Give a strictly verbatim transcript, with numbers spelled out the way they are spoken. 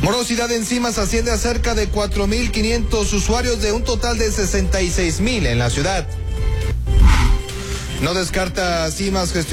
Morosidad en Cimas asciende a cerca de cuatro mil quinientos usuarios de un total de sesenta y seis mil en la ciudad. No descarta Cimas gestión